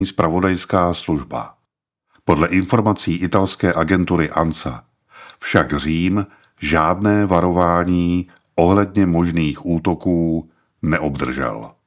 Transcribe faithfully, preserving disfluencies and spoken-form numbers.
zpravodajská služba. Podle informací italské agentury ANSA však Řím žádné varování ohledně možných útoků neobdržel.